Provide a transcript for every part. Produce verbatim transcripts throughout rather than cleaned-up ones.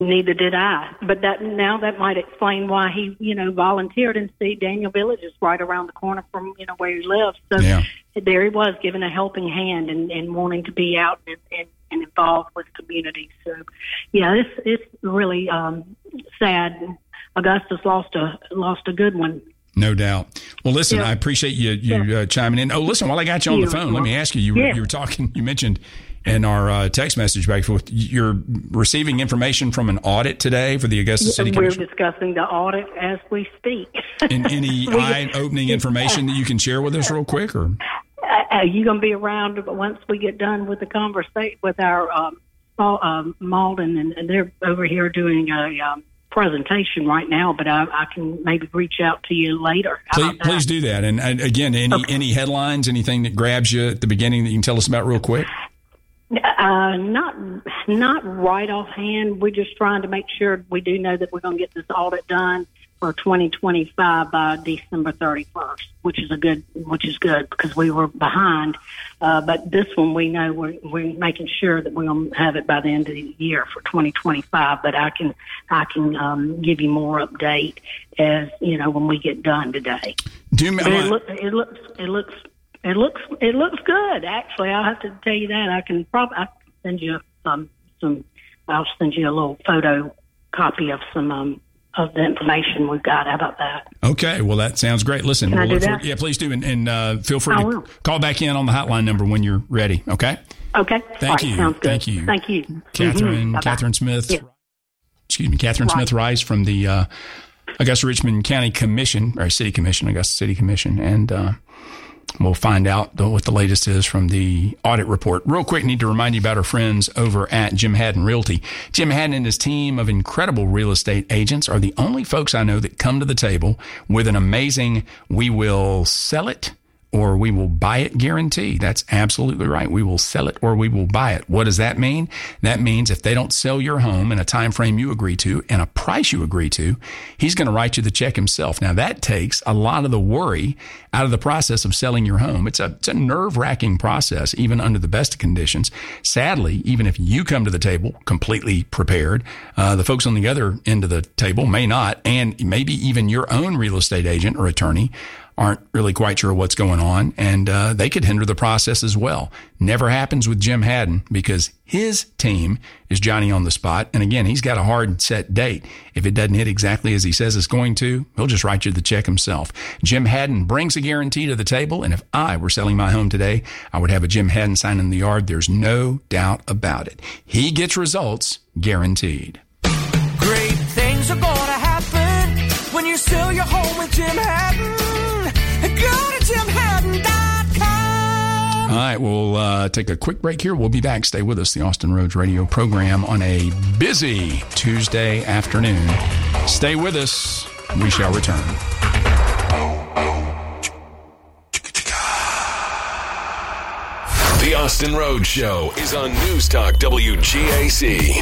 Neither did I. But that now that might explain why he, you know, volunteered. And see, Daniel Village is right around the corner from, you know, where he lives. So yeah. there he was, giving a helping hand and, and wanting to be out and, and, and involved with the community. So, yeah, it's it's really um, sad. Augustus lost a lost a good one. No doubt. Well, listen, yeah. I appreciate you you yeah. uh, chiming in. Oh, listen, while I got you on the phone, let me ask you. You were, yeah. you were talking. You mentioned in our uh, text message back and forth, you're receiving information from an audit today for the Augusta yeah, City we're Commission. We're discussing the audit as we speak. In, any eye-opening information that you can share with us, real quick, or are you going to be around once we get done with the conversation with our um, um, Malden, and, and they're over here doing a um, presentation right now, but I, I can maybe reach out to you later. Please, please do that. And, and again, any okay. any headlines, anything that grabs you at the beginning that you can tell us about real quick? Uh, not not right offhand. We're just trying to make sure we do know that we're going to get this audit done for twenty twenty-five by December thirty-first, which is a good, which is good because we were behind. Uh, but this one we know we're, we're making sure that we're going to have it by the end of the year for twenty twenty-five. But I can I can um, give you more update as you know when we get done today. Do me, it, look, it looks it looks. It looks it looks good. Actually, I'll have to tell you that. I can probably I can send you um, some. I'll send you a little photo copy of some um, of the information we've got. How about that? Okay. Well, that sounds great. Listen, Can we'll I do look that? For, yeah, please do, and, and uh, feel free I to will. call back in on the hotline number when you're ready. Okay. Okay. Thank right, you. Sounds good. Thank you. Thank you, Catherine. Mm-hmm. Catherine Smith. Yeah. Excuse me, Catherine right. Smith Rice from the uh, Augusta Richmond County Commission or City Commission, Augusta City Commission, and. Uh, We'll find out what the latest is from the audit report. Real quick, need to remind you about our friends over at Jim Haddon Realty. Jim Haddon and his team of incredible real estate agents are the only folks I know that come to the table with an amazing, we will sell it or we will buy it guarantee. That's absolutely right. We will sell it or we will buy it. What does that mean? That means if they don't sell your home in a time frame you agree to and a price you agree to, he's going to write you the check himself. Now, that takes a lot of the worry out of the process of selling your home. It's a, it's a nerve-wracking process, even under the best of conditions. Sadly, even if you come to the table completely prepared, uh, the folks on the other end of the table may not, and maybe even your own real estate agent or attorney aren't really quite sure what's going on, and uh, they could hinder the process as well. Never happens with Jim Haddon because his team is Johnny on the spot. And again, he's got a hard set date. If it doesn't hit exactly as he says it's going to, he'll just write you the check himself. Jim Haddon brings a guarantee to the table, and if I were selling my home today, I would have a Jim Haddon sign in the yard. There's no doubt about it. He gets results guaranteed. Great things are going to happen when you sell your home with Jim Haddon. Go to jim haddon dot com. All right, we'll uh, take a quick break here. We'll be back. Stay with us. The Austin Roads Radio program on a busy Tuesday afternoon. Stay with us. We shall return. The Austin Roads Show is on News Talk W G A C.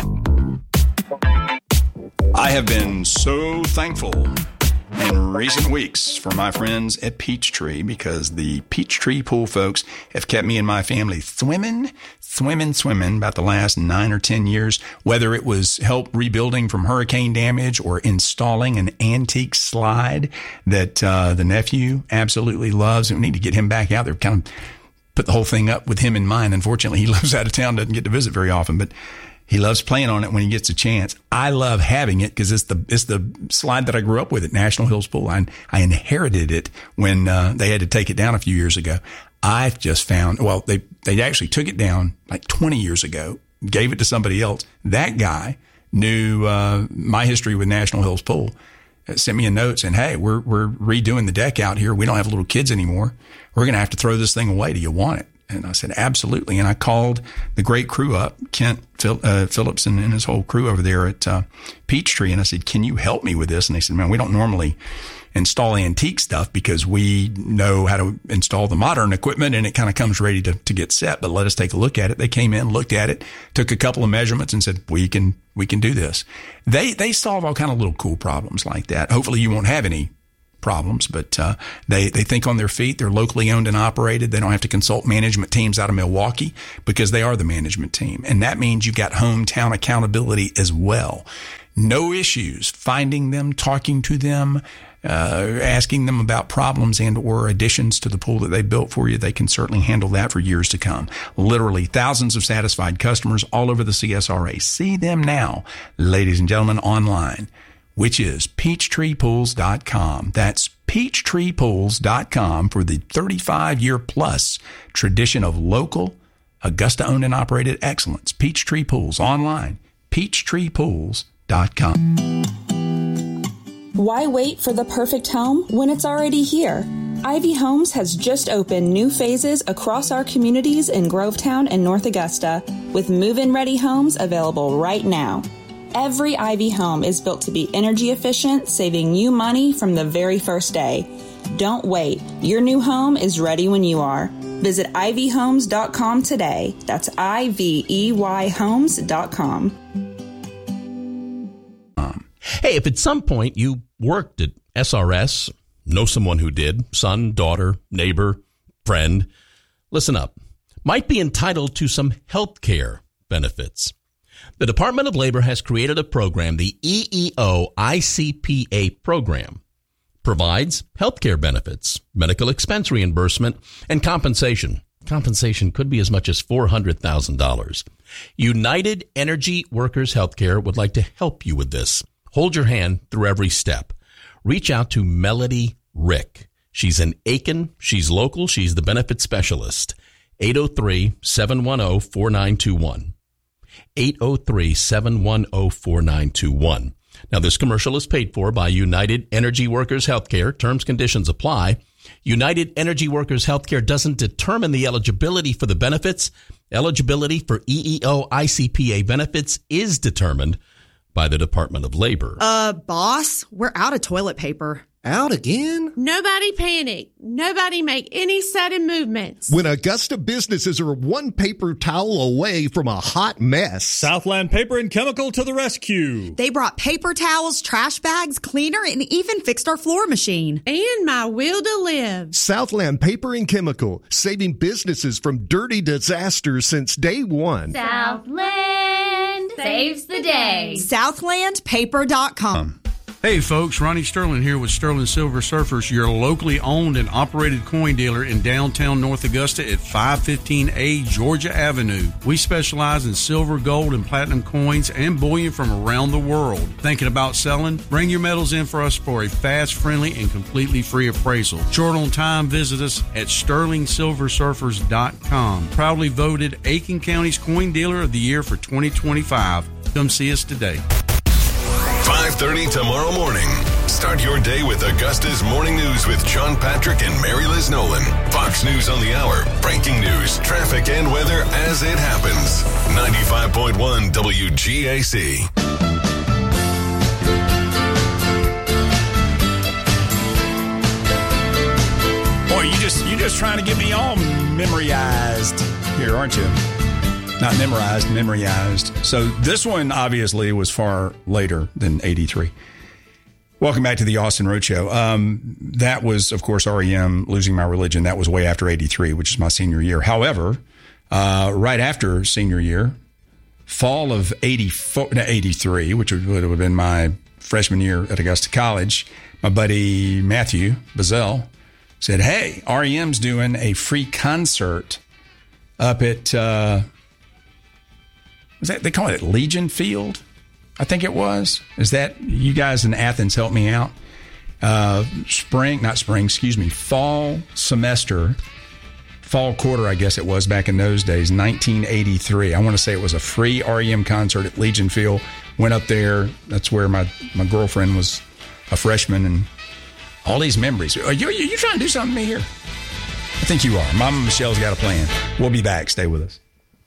I have been so thankful in recent weeks for my friends at Peachtree because the Peachtree Pool folks have kept me and my family swimming, swimming, swimming about the last nine or ten years, whether it was help rebuilding from hurricane damage or installing an antique slide that uh, the nephew absolutely loves. And we need to get him back out there, kind of put the whole thing up with him in mind. Unfortunately, he lives out of town, doesn't get to visit very often, but he loves playing on it when he gets a chance. I love having it because it's the it's the slide that I grew up with at National Hills Pool. I, I inherited it when uh, they had to take it down a few years ago. I've just found, well, they they actually took it down like twenty years ago, gave it to somebody else. That guy knew uh, my history with National Hills Pool. Sent me a note saying, hey, we're we're redoing the deck out here. We don't have little kids anymore. We're going to have to throw this thing away. Do you want it? And I said, absolutely. And I called the great crew up, Kent Phil, uh, Phillips and, and his whole crew over there at uh, Peachtree. And I said, can you help me with this? And they said, man, we don't normally install antique stuff because we know how to install the modern equipment and it kind of comes ready to, to get set. But let us take a look at it. They came in, looked at it, took a couple of measurements and said, we can we can do this. They they solve all kind of little cool problems like that. Hopefully you won't have any problems, but uh, they, they think on their feet. They're locally owned and operated. They don't have to consult management teams out of Milwaukee because they are the management team. And that means you've got hometown accountability as well. No issues finding them, talking to them, uh, asking them about problems and or additions to the pool that they built for you. They can certainly handle that for years to come. Literally thousands of satisfied customers all over the C S R A. See them now, ladies and gentlemen, online, which is peachtree pools dot com. That's peachtree pools dot com for the thirty-five year plus tradition of local, Augusta-owned and operated excellence. Peachtree Pools online, peachtree pools dot com. Why wait for the perfect home when it's already here? Ivy Homes has just opened new phases across our communities in Grovetown and North Augusta, with move-in ready homes available right now. Every Ivy home is built to be energy efficient, saving you money from the very first day. Don't wait. Your new home is ready when you are. Visit ivy homes dot com today. That's I V E Y homes dot com. Hey, if at some point you worked at S R S, know someone who did, son, daughter, neighbor, friend, listen up. Might be entitled to some health care benefits. The Department of Labor has created a program, the E E O I C P A program. Provides health care benefits, medical expense reimbursement, and compensation. Compensation could be as much as four hundred thousand dollars. United Energy Workers Healthcare would like to help you with this. Hold your hand through every step. Reach out to Melody Rick. She's in Aiken. She's local. She's the benefit specialist. eight oh three, seven one oh, four nine two one. eight oh three, seven one oh, four nine two one. Now, this commercial is paid for by United Energy Workers Healthcare. Terms, conditions apply. United Energy Workers Healthcare doesn't determine the eligibility for the benefits. Eligibility for E E O I C P A benefits is determined by the Department of Labor. Uh, boss, we're out of toilet paper. Out again? Nobody panic. Nobody make any sudden movements. When Augusta businesses are one paper towel away from a hot mess. Southland Paper and Chemical to the rescue. They brought paper towels, trash bags, cleaner, and even fixed our floor machine. And my will to live. Southland Paper and Chemical, saving businesses from dirty disasters since day one. Southland saves the day. Southland Paper dot com. Hey folks, Ronnie Sterling here with Sterling Silver Surfers, your locally owned and operated coin dealer in downtown North Augusta at five fifteen A Georgia Avenue. We specialize in silver, gold, and platinum coins and bullion from around the world. Thinking about selling? Bring your metals in for us for a fast, friendly, and completely free appraisal. Short on time, visit us at sterling silver surfers dot com. Proudly voted Aiken County's Coin Dealer of the Year for twenty twenty-five. Come see us today. five thirty tomorrow morning. Start your day with Augusta's Morning News with John Patrick and Mary Liz Nolan. Fox News on the hour. Breaking news, traffic, and weather as it happens. ninety-five point one W G A C. Boy, you just you just trying to get me all memorized here, aren't you? Not memorized, memorized. So this one obviously was far later than eighty-three. Welcome back to the Austin Roadshow. Um, that was, of course, R E M, Losing My Religion. That was way after eighty-three, which is my senior year. However, uh, right after senior year, fall of eighty-four, no, eighty-three, which would have been my freshman year at Augusta College, my buddy Matthew Bazell said, hey, R E M's doing a free concert up at... Uh, Was that, they call it Legion Field, I think it was. Is that, you guys in Athens help me out? Uh, spring, not spring, excuse me, fall semester, fall quarter, I guess it was back in those days, nineteen eighty-three. I want to say it was a free R E M concert at Legion Field. Went up there. That's where my, my girlfriend was a freshman, and all these memories. Are you, are you trying to do something to me here? I think you are. Mama Michelle's got a plan. We'll be back. Stay with us.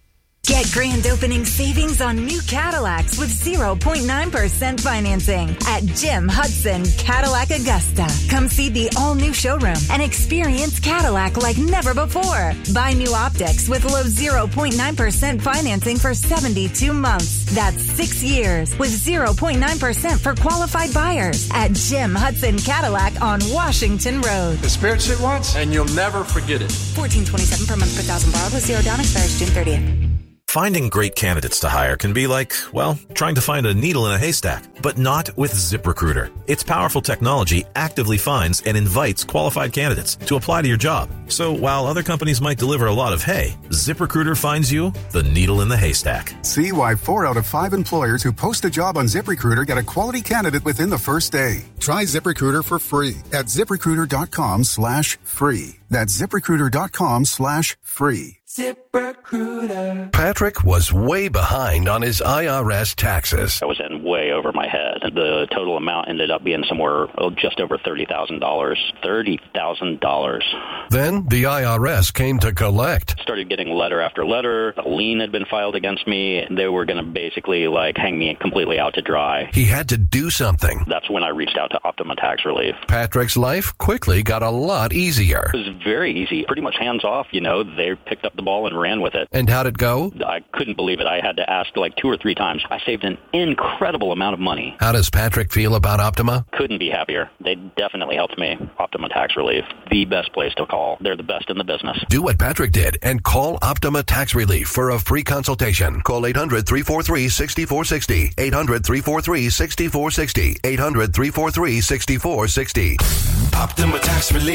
Get grand opening savings on new Cadillacs with zero point nine percent financing at Jim Hudson Cadillac Augusta. Come see the all-new showroom and experience Cadillac like never before. Buy new optics with low zero point nine percent financing for seventy-two months. That's six years with zero point nine percent for qualified buyers at Jim Hudson Cadillac on Washington Road. Experience it once and you'll never forget it. fourteen twenty-seven per month per thousand borrowed with zero down, expires June thirtieth. Finding great candidates to hire can be like, well, trying to find a needle in a haystack, but not with ZipRecruiter. Its powerful technology actively finds and invites qualified candidates to apply to your job. So while other companies might deliver a lot of hay, ZipRecruiter finds you the needle in the haystack. See why four out of five employers who post a job on ZipRecruiter get a quality candidate within the first day. Try ZipRecruiter for free at ZipRecruiter.com slash free. That's ZipRecruiter.com slash free. ZipRecruiter. Patrick was way behind on his I R S taxes. I was in way over my head. The total amount ended up being somewhere oh, just over thirty thousand dollars. thirty thousand dollars. Then the I R S came to collect. Started getting letter after letter. A lien had been filed against me. They were going to basically like hang me completely out to dry. He had to do something. That's when I reached out to Optima Tax Relief. Patrick's life quickly got a lot easier. It was very easy. Pretty much hands off, you know. They picked up the ball and ran with it. And how'd it go? I couldn't believe it. I had to ask like two or three times. I saved an incredible amount of money. How does Patrick feel about Optima? Couldn't be happier. They definitely helped me. Optima Tax Relief, the best place to call. They're the best in the business. Do what Patrick did and call Optima Tax Relief for a free consultation. Call eight hundred, three four three, six four six zero. eight hundred, three four three, six four six zero. eight hundred, three four three, six four six zero. Optima Tax Relief.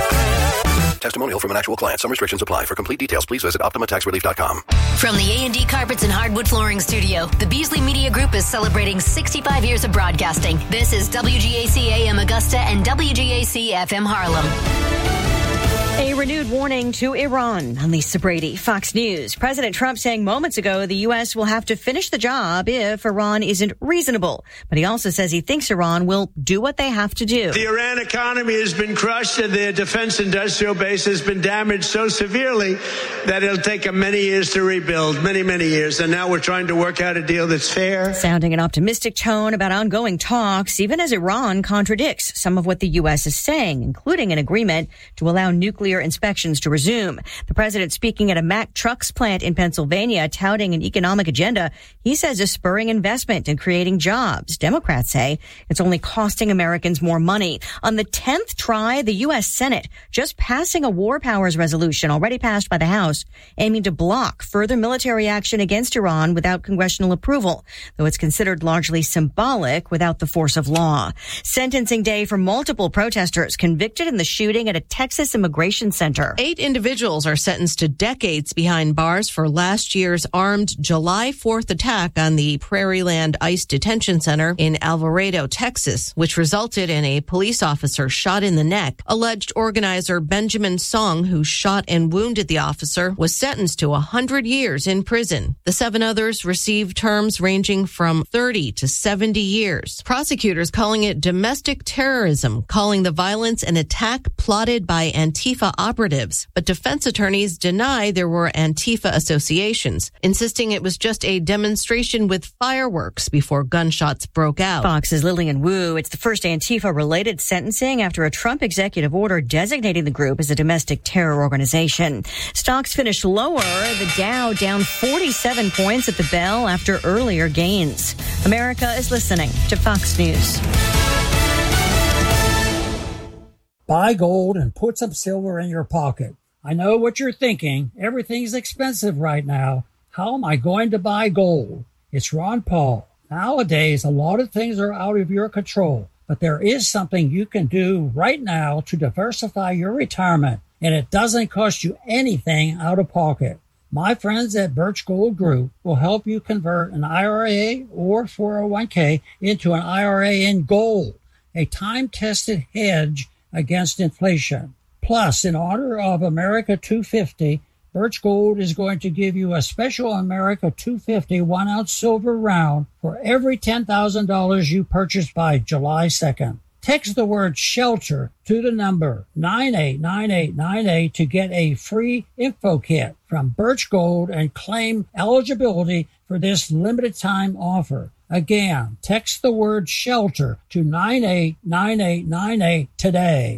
Testimonial from an actual client. Some restrictions apply. For complete details, please visit Optima Tax Relief dot com. From the A and D Carpets and Hardwood Flooring Studio, the Beasley Media Group is celebrating sixty-five years of broadcasting. This is W G A C A M Augusta and W G A C F M Harlem. A renewed warning to Iran. I'm Lisa Brady, Fox News. President Trump saying moments ago the U S will have to finish the job if Iran isn't reasonable. But he also says he thinks Iran will do what they have to do. The Iran economy has been crushed and their defense industrial base has been damaged so severely that it'll take them many years to rebuild, many, many years. And now we're trying to work out a deal that's fair. Sounding an optimistic tone about ongoing talks, even as Iran contradicts some of what the U S is saying, including an agreement to allow nuclear inspections to resume. The president speaking at a Mack Trucks plant in Pennsylvania, touting an economic agenda he says is spurring investment and creating jobs. Democrats say it's only costing Americans more money. On the tenth try, the U S Senate just passing a war powers resolution already passed by the House, aiming to block further military action against Iran without congressional approval, though it's considered largely symbolic without the force of law. Sentencing day for multiple protesters convicted in the shooting at a Texas immigration center. Eight individuals are sentenced to decades behind bars for last year's armed July fourth attack on the Prairieland ICE detention center in Alvarado, Texas, which resulted in a police officer shot in the neck. Alleged organizer Benjamin Song, who shot and wounded the officer, was sentenced to one hundred years in prison. The seven others received terms ranging from thirty to seventy years. Prosecutors calling it domestic terrorism, calling the violence an attack plotted by Antifa operatives, but defense attorneys deny there were Antifa associations, insisting it was just a demonstration with fireworks before gunshots broke out. Fox's Lillian Wu. It's the first Antifa-related sentencing after a Trump executive order designating the group as a domestic terror organization. Stocks finished lower. The Dow down forty-seven points at the bell after earlier gains. America is listening to Fox News. Buy gold and put some silver in your pocket. I know what you're thinking. Everything's expensive right now. How am I going to buy gold? It's Ron Paul. Nowadays, a lot of things are out of your control, but there is something you can do right now to diversify your retirement, and it doesn't cost you anything out of pocket. My friends at Birch Gold Group will help you convert an I R A or four oh one k into an I R A in gold, a time-tested hedge against inflation. Plus, in honor of America two fifty, Birch Gold is going to give you a special America two fifty one-ounce silver round for every ten thousand dollars you purchase by July second. Text the word shelter to the number nine eight nine eight nine eight to get a free info kit from Birch Gold and claim eligibility for this limited time offer. Again, text the word shelter to nine eight nine eight nine eight today.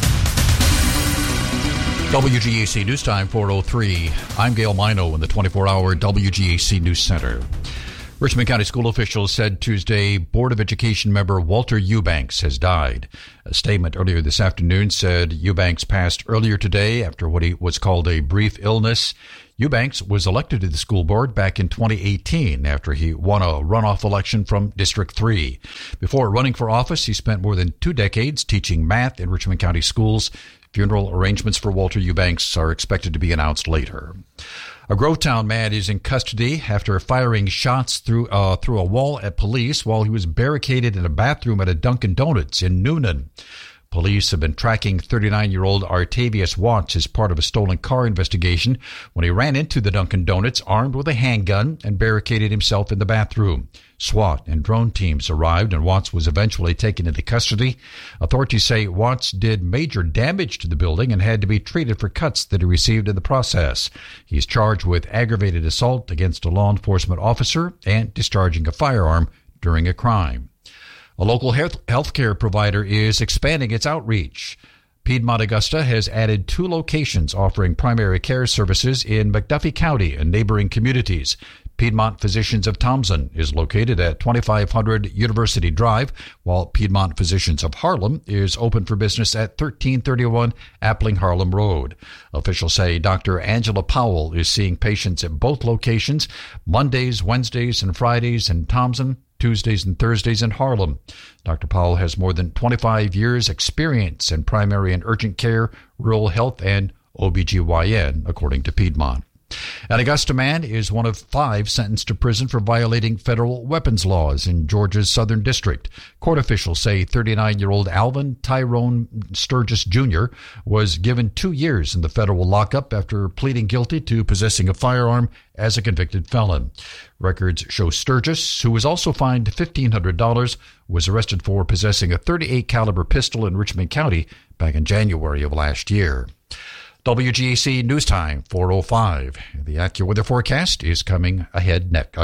W G A C News Time four oh three. I'm Gail Mino in the twenty-four hour W G A C News Center. Richmond County school officials said Tuesday Board of Education member Walter Eubanks has died. A statement earlier this afternoon said Eubanks passed earlier today after what he was called a brief illness. Eubanks was elected to the school board back in twenty eighteen after he won a runoff election from District three. Before running for office, he spent more than two decades teaching math in Richmond County schools. Funeral arrangements for Walter Eubanks are expected to be announced later. A Grovetown man is in custody after firing shots through uh, through a wall at police while he was barricaded in a bathroom at a Dunkin' Donuts in Noonan. Police have been tracking thirty-nine-year-old Artavius Watts as part of a stolen car investigation when he ran into the Dunkin' Donuts armed with a handgun and barricaded himself in the bathroom. SWAT and drone teams arrived and Watts was eventually taken into custody. Authorities say Watts did major damage to the building and had to be treated for cuts that he received in the process. He's charged with aggravated assault against a law enforcement officer and discharging a firearm during a crime. A local health healthcare provider is expanding its outreach. Piedmont Augusta has added two locations offering primary care services in McDuffie County and neighboring communities. Piedmont Physicians of Thompson is located at twenty-five hundred University Drive, while Piedmont Physicians of Harlem is open for business at thirteen thirty-one Appling Harlem Road. Officials say Doctor Angela Powell is seeing patients at both locations Mondays, Wednesdays, and Fridays in Thompson, Tuesdays and Thursdays in Harlem. Doctor Powell has more than twenty-five years experience in primary and urgent care, rural health, and O B G Y N, according to Piedmont. An Augusta man is one of five sentenced to prison for violating federal weapons laws in Georgia's Southern District. Court officials say thirty-nine-year-old Alvin Tyrone Sturgis Junior was given two years in the federal lockup after pleading guilty to possessing a firearm as a convicted felon. Records show Sturgis, who was also fined fifteen hundred dollars, was arrested for possessing a thirty-eight caliber pistol in Richmond County back in January of last year. W G A C News Time, four oh five. The AccuWeather forecast is coming ahead next.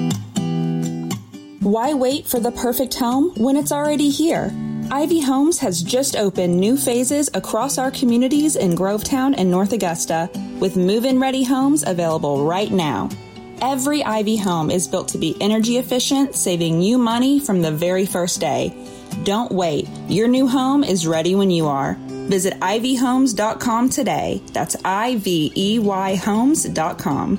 Why wait for the perfect home when it's already here? Ivy Homes has just opened new phases across our communities in Grovetown and North Augusta, with move-in ready homes available right now. Every Ivy home is built to be energy efficient, saving you money from the very first day. Don't wait. Your new home is ready when you are. Visit ivy homes dot com today. That's I V E Y homes dot com.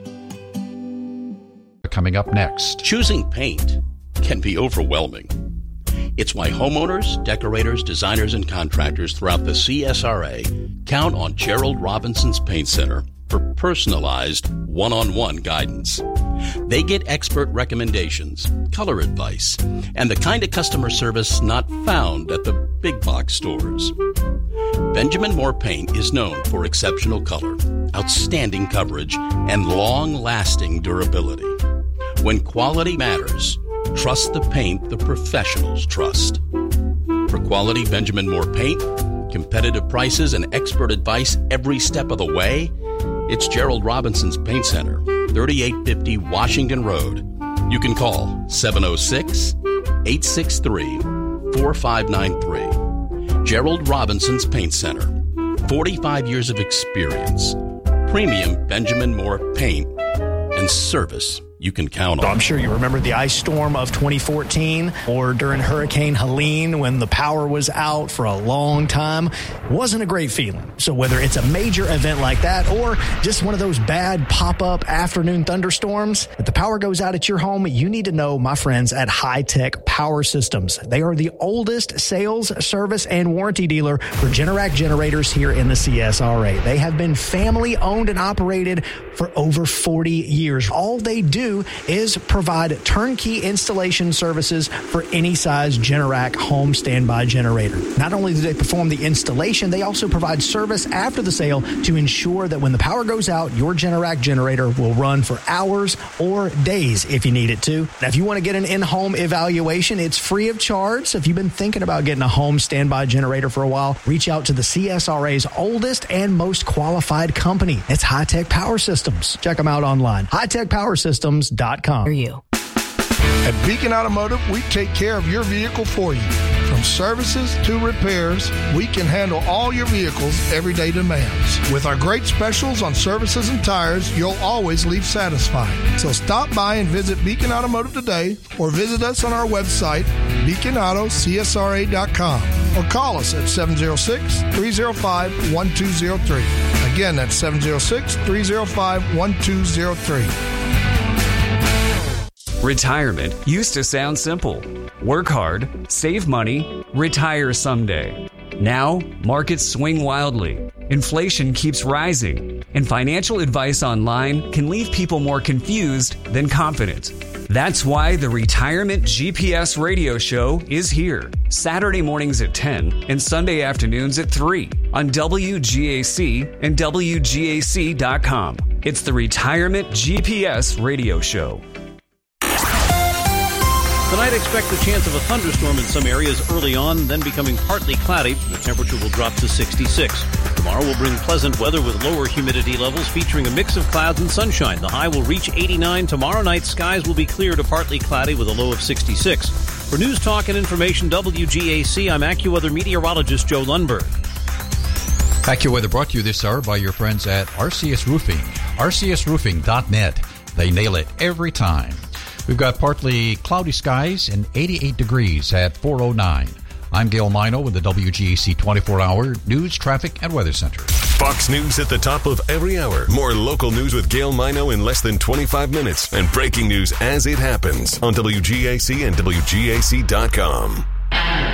Coming up next. Choosing paint can be overwhelming. It's why homeowners, decorators, designers, and contractors throughout the C S R A count on Gerald Robinson's Paint Center for personalized one-on-one guidance. They get expert recommendations, color advice, and the kind of customer service not found at the big box stores. Benjamin Moore Paint is known for exceptional color, outstanding coverage, and long-lasting durability. When quality matters, trust the paint the professionals trust. For quality Benjamin Moore Paint, competitive prices, and expert advice every step of the way, it's Gerald Robinson's Paint Center, thirty-eight fifty Washington Road. You can call seven oh six, eight six three, four five nine three. Gerald Robinson's Paint Center, forty-five years of experience, premium Benjamin Moore paint, and service you can count on. I'm sure you remember the ice storm of twenty fourteen or during Hurricane Helene when the power was out for a long time. It wasn't a great feeling. So whether it's a major event like that or just one of those bad pop-up afternoon thunderstorms, if the power goes out at your home, you need to know my friends at High Tech Power Systems. They are the oldest sales, service, and warranty dealer for Generac generators here in the C S R A. They have been family owned and operated for over forty years. All they do do is provide turnkey installation services for any size Generac home standby generator. Not only do they perform the installation, they also provide service after the sale to ensure that when the power goes out, your Generac generator will run for hours or days if you need it to. Now, if you want to get an in-home evaluation, it's free of charge. So if you've been thinking about getting a home standby generator for a while, reach out to the C S R A's oldest and most qualified company. It's High Tech Power Systems. Check them out online. high tech power systems dot com. For you. At Beacon Automotive, we take care of your vehicle for you. From services to repairs, we can handle all your vehicle's everyday demands. With our great specials on services and tires, you'll always leave satisfied. So stop by and visit Beacon Automotive today or visit us on our website, beacon auto c s r a dot com, or call us at seven oh six, three oh five, one two oh three. Again, that's seven oh six, three oh five, one two oh three. Retirement used to sound simple. Work hard, save money, retire someday. Now, markets swing wildly. Inflation keeps rising, and financial advice online can leave people more confused than confident. That's why the Retirement G P S radio show is here. Saturday mornings at ten and Sunday afternoons at three on W G A C and W G A C dot com. It's the Retirement G P S radio show. Tonight, expect the chance of a thunderstorm in some areas early on, then becoming partly cloudy. The temperature will drop to sixty-six. Tomorrow will bring pleasant weather with lower humidity levels, featuring a mix of clouds and sunshine. The high will reach eighty-nine. Tomorrow night, skies will be clear to partly cloudy with a low of sixty-six. For News Talk and Information W G A C, I'm AccuWeather meteorologist Joe Lundberg. AccuWeather brought to you this hour by your friends at R C S Roofing. R C S roofing dot net. They nail it every time. We've got partly cloudy skies and eighty-eight degrees at four oh nine. I'm Gail Mino with the W G A C twenty-four hour News, Traffic, and Weather Center. Fox News at the top of every hour. More local news with Gail Mino in less than twenty-five minutes. And breaking news as it happens on W G A C and W G A C dot com.